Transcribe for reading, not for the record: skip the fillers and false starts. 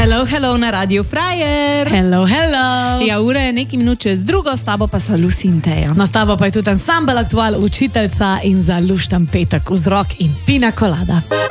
Hello, hello na Radio Frajer. Hello, hello. Ja, ura je nekaj minut čez drugo, s tabo pa so Lucy in Teja. No, s tabo pa je tudi ansambel Aktual, učiteljca in za luštan petek, vzrok in pina kolada.